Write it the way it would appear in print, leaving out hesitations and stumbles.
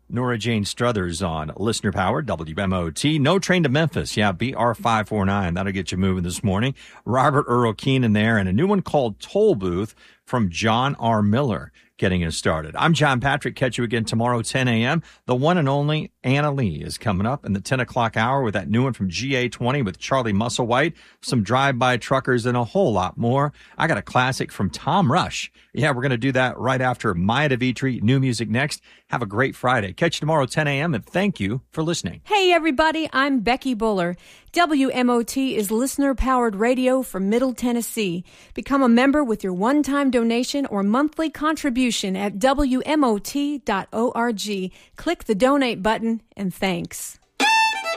Nora Jane Struthers on Listener Power, WMOT. No Train to Memphis. Yeah, BR549. That'll get you moving this morning. Robert Earl Keenan there, and a new one called Toll Booth from John R. Miller getting us started. I'm John Patrick. Catch you again tomorrow, 10 a.m. The one and only Anna Lee is coming up in the 10 o'clock hour with that new one from GA20 with Charlie Musselwhite, some drive-by truckers, and a whole lot more. I got a classic from Tom Rush. Yeah, we're going to do that right after Maya DeVitri. New music next. Have a great Friday. Catch you tomorrow, 10 a.m., and thank you for listening. Hey, everybody. I'm Becky Buller. WMOT is listener-powered radio from Middle Tennessee. Become a member with your one-time donation or monthly contribution at WMOT.org. Click the donate button, and thanks.